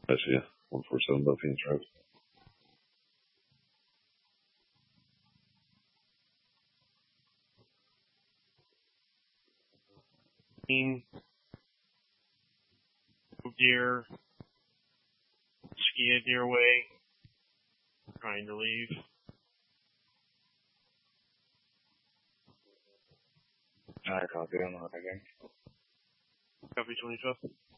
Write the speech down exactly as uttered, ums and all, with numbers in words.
I see ya. one forty-seven Bell Phoenix Drive. Deer, ski deer way, trying to leave. I copy on that again. Copy twenty-fifth.